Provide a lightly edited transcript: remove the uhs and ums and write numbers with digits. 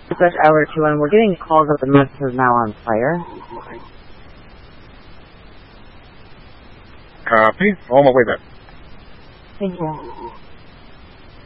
Dispatch Hour 2-1, we're getting calls that the mess is now on fire. Copy. On my way back. Thank you.